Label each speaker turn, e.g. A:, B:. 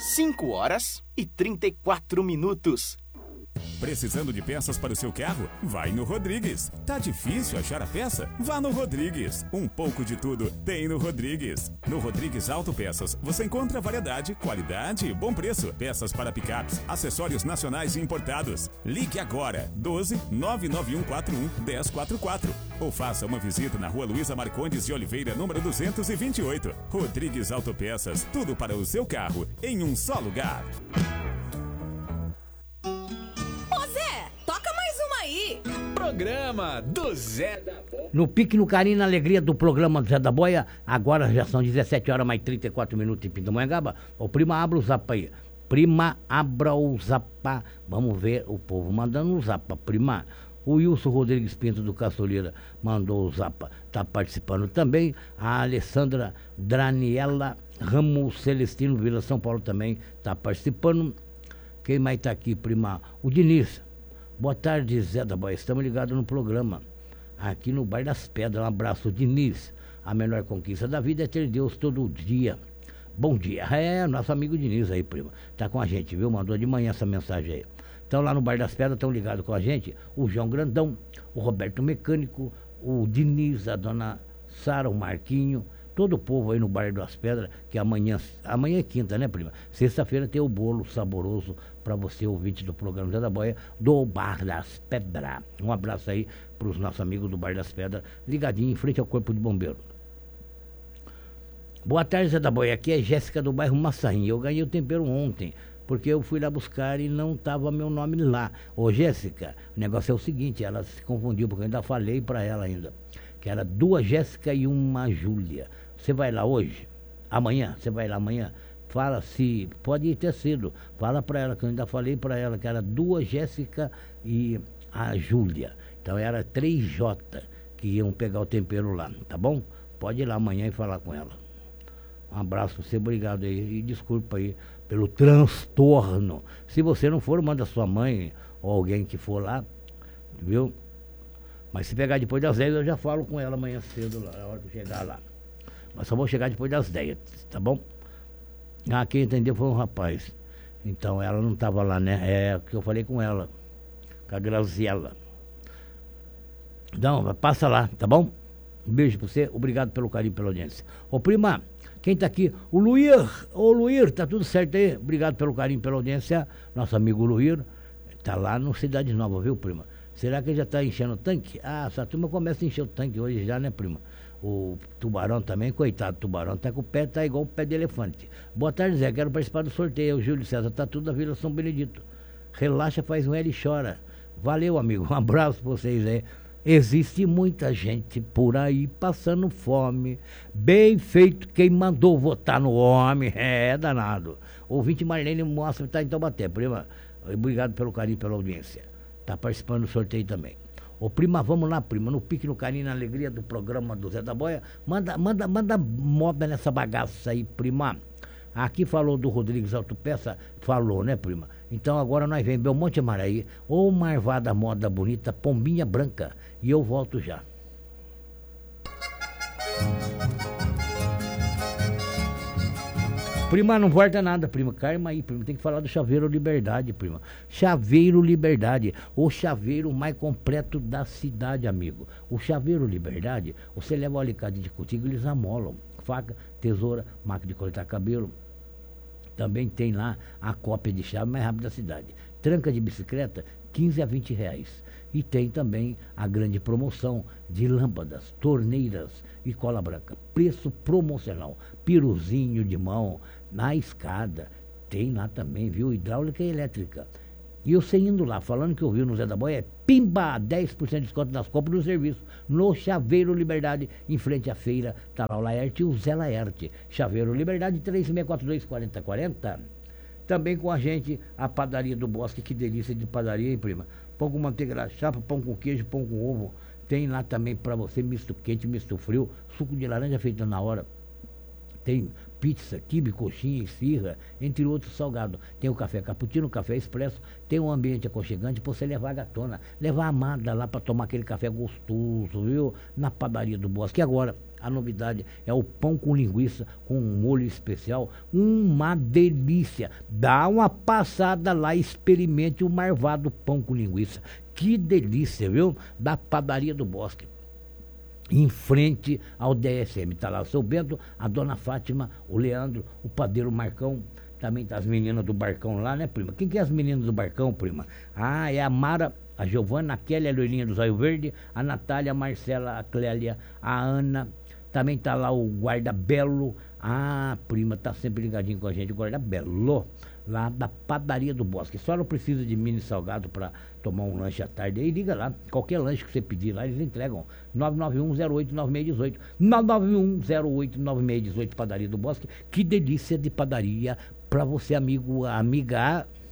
A: 5h34.
B: Precisando de peças para o seu carro? Vai no Rodrigues. Tá difícil achar a peça? Vá no Rodrigues. Um pouco de tudo tem no Rodrigues. No Rodrigues Autopeças você encontra variedade, qualidade e bom preço. Peças para picapes, acessórios nacionais e importados. Ligue agora 12 99141 1044 ou faça uma visita na Rua Luísa Marcondes de Oliveira, número 228. Rodrigues Autopeças, tudo para o seu carro em um só lugar.
A: Programa do Zé da Boia.
C: No pique, no carinho, na alegria do programa do Zé da Boia. Agora já são 17h mais 34 minutos em Pindamonhangaba. Ô, prima, abra o zap aí. Prima, abra o zap. Vamos ver o povo mandando o zap. Prima, o Wilson Rodrigues Pinto do Caçoleira mandou o zap. Tá participando também. A Alessandra Draniela Ramos Celestino Vila São Paulo também tá participando. Quem mais tá aqui, prima? O Diniz. Boa tarde, Zé da Boia. Estamos ligados no programa aqui no Bar das Pedras. Um abraço, Diniz. A menor conquista da vida é ter Deus todo dia. Bom dia. É, nosso amigo Diniz aí, prima. Tá com a gente, viu? Mandou de manhã essa mensagem aí. Então lá no Bar das Pedras estão ligados com a gente o João Grandão, o Roberto Mecânico, o Diniz, a dona Sara, o Marquinho, todo o povo aí no Bar das Pedras, que amanhã é quinta, né, prima? Sexta-feira tem o bolo saboroso para você, ouvinte do programa Zé da Boia, do Bar das Pedras. Um abraço aí para os nossos amigos do Bar das Pedras, ligadinho em frente ao Corpo de Bombeiro. Boa tarde, Zé da Boia. Aqui é Jéssica do bairro Massaim. Eu ganhei o tempero ontem, porque eu fui lá buscar e não estava meu nome lá. Ô, Jéssica, o negócio é o seguinte, ela se confundiu, porque eu ainda falei para ela ainda, que era 2 Jéssica e 1 Júlia. Você vai lá hoje? Amanhã? Você vai lá amanhã? Fala se... Pode ir até cedo. Fala para ela, que eu ainda falei para ela, que era 2 Jéssica e a Júlia. Então era 3J que iam pegar o tempero lá, tá bom? Pode ir lá amanhã e falar com ela. Um abraço para você, obrigado aí. E desculpa aí pelo transtorno. Se você não for, manda sua mãe ou alguém que for lá, viu? Mas se pegar depois das 10, eu já falo com ela amanhã cedo, lá, na hora que eu chegar lá. Mas só vou chegar depois das 10, tá bom? Ah, quem entendeu foi um rapaz. Então ela não estava lá, né? É o que eu falei com ela, com a Graziella. Então, passa lá, tá bom? Um beijo pra você, obrigado pelo carinho, pela audiência. Ô, prima, quem tá aqui? O Luir. Ô, Luir, tá tudo certo aí? Obrigado pelo carinho, pela audiência. Nosso amigo Luir tá lá no Cidade Nova, viu, prima? Será que ele já tá enchendo o tanque? Ah, essa turma começa a encher o tanque hoje já, né, prima? O Tubarão também, coitado, o Tubarão tá com o pé, tá igual o pé de elefante. Boa tarde, Zé, quero participar do sorteio. O Júlio César, tá tudo da Vila São Benedito. Relaxa, faz um L e chora. Valeu, amigo, um abraço pra vocês aí. Existe muita gente por aí passando fome. Bem feito quem mandou votar no homem. É danado. Ouvinte Marlene mostra que tá em Taubaté, prima. Obrigado pelo carinho, pela audiência. Tá participando do sorteio também. Ô, prima, vamos lá, prima, no pique, no carinho, na alegria do programa do Zé da Boia. Manda moda nessa bagaça aí, prima. Aqui falou do Rodrigues Autopeça, falou, né, prima? Então agora nós vem Belmonte Amaraí, ou Marvada Moda Bonita, Pombinha Branca. E eu volto já. Prima, não volta nada, prima. Calma aí, prima. Tem que falar do Chaveiro Liberdade, prima. Chaveiro Liberdade, o chaveiro mais completo da cidade, amigo. O Chaveiro Liberdade, você leva o alicate de contigo, eles amolam. Faca, tesoura, máquina de cortar cabelo. Também tem lá a cópia de chave mais rápida da cidade. Tranca de bicicleta, 15 a 20 reais. E tem também a grande promoção de lâmpadas, torneiras e cola branca. Preço promocional. Piruzinho de mão, na escada. Tem lá também, viu? Hidráulica e elétrica. E você indo lá, falando que eu vi no Zé da Boia, é pimba! 10% de desconto nas compras do serviço. No Chaveiro Liberdade, em frente à feira, tá lá o Laerte e o Zé Laerte. Chaveiro Liberdade, 3642-4040. Também com a gente, a padaria do Bosque, que delícia de padaria, hein, prima? Pão com manteiga na chapa, pão com queijo, pão com ovo. Tem lá também para você misto quente, misto frio, suco de laranja feito na hora. Tem pizza, quibe, coxinha, esfirra, entre outros salgados. Tem o café cappuccino, o café expresso, tem um ambiente aconchegante para você levar a gatona, levar a amada lá para tomar aquele café gostoso, viu? Na padaria do Bosque. E agora, a novidade é o pão com linguiça com um molho especial, uma delícia. Dá uma passada lá, experimente o marvado pão com linguiça. Que delícia, viu? Da Padaria do Bosque, em frente ao DSM. Tá lá o seu Bento, a dona Fátima, o Leandro, o padeiro Marcão. Também tá as meninas do Barcão lá, né, prima? Quem que é as meninas do Barcão, prima? Ah, é a Mara, a Giovana, a Kelly, a Loirinha do Zóio Verde, a Natália, a Marcela, a Clélia, a Ana. Também tá lá o Guarda Belo. Ah, prima, tá sempre ligadinho com a gente, o Guarda Belo, lá da Padaria do Bosque. Só não precisa de mini salgado para tomar um lanche à tarde. Aí liga lá, qualquer lanche que você pedir lá, eles entregam. 991-08-9618. 991-08-9618, Padaria do Bosque. Que delícia de padaria para você, amigo, amiga.